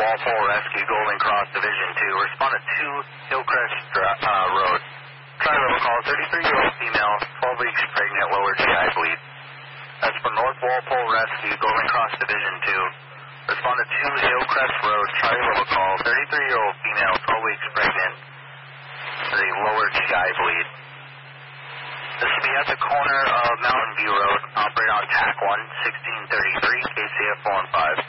Walpole Rescue, Golden Cross Division 2. Respond to 2 Hillcrest Road. Tri-level call, 33-year-old female, 12 weeks pregnant, lower GI bleed. That's for North Walpole Rescue, Golden Cross Division 2. Respond to 2 Hillcrest Road, tri-level call, 33-year-old female, 12 weeks pregnant, with a lower GI bleed. This will be at the corner of Mountain View Road, operate on TAC 1, 1633, KCF 415.